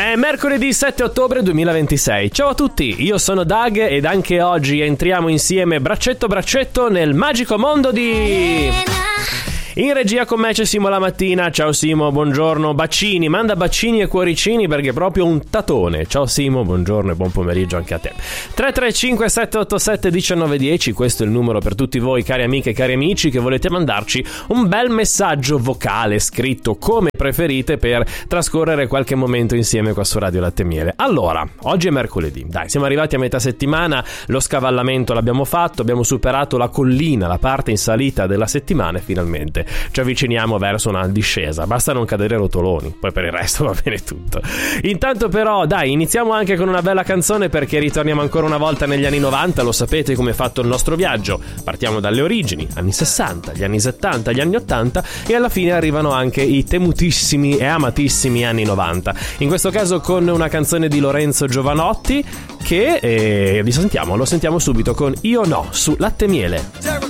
È mercoledì 7 ottobre 2026. Ciao a tutti, io sono Doug ed anche oggi entriamo insieme braccetto a braccetto nel magico mondo di... In regia con me c'è Simo la mattina. Ciao Simo, buongiorno. Bacini, manda bacini e cuoricini perché è proprio un tatone. Ciao Simo, buongiorno e buon pomeriggio anche a te. 335 787 1910, questo è il numero per tutti voi cari amiche e cari amici che volete mandarci un bel messaggio vocale scritto come preferite per trascorrere qualche momento insieme qua su Radio Latte e Miele. Allora, oggi è mercoledì, dai, siamo arrivati a metà settimana, lo scavallamento l'abbiamo fatto, abbiamo superato la collina, la parte in salita della settimana e finalmente ci avviciniamo verso una discesa, basta non cadere rotoloni, poi per il resto va bene tutto. Intanto però dai, iniziamo anche con una bella canzone perché ritorniamo ancora una volta negli anni 90, lo sapete come è fatto il nostro viaggio, partiamo dalle origini, anni 60, gli anni 70, gli anni 80 e alla fine arrivano anche i temutissimi e amatissimi anni 90, in questo caso con una canzone di Lorenzo Giovanotti che lo sentiamo subito con Io No su Latte e Miele.